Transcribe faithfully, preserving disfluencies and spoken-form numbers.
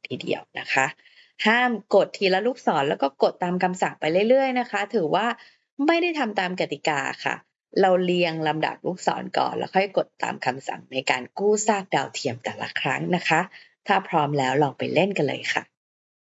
ทีเดียวนะคะ ห้ามกดทีละลูกศร แล้วก็กดตามคำสั่งไปเรื่อย ๆ นะคะ ถือว่าไม่ได้ทำตามกติกาค่ะ เราเรียงลำดับลูกศรก่อน แล้วค่อยกดตามคำสั่งในการกู้ซากดาวเทียมแต่ละครั้งนะคะ ถ้าพร้อมแล้วลองไปเล่นกันเลยค่ะ